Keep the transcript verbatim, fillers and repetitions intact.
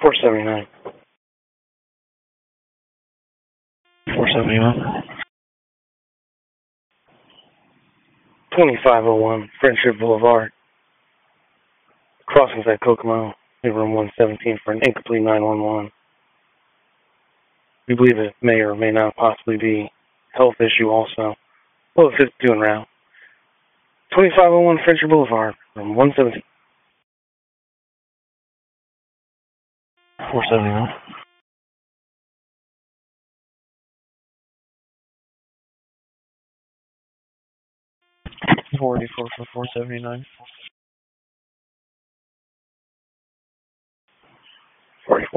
four seventy-nine. four seventy-one. twenty-five oh one, Friendship Boulevard. Crossings at Kokomo, room one seventeen for an incomplete nine one one. We believe it may or may not possibly be a health issue also. Well, if it's doing round. twenty-five oh one Friendship Boulevard, room one seventeen. four seventy-one. forty-four for four seventy-nine. forty-four.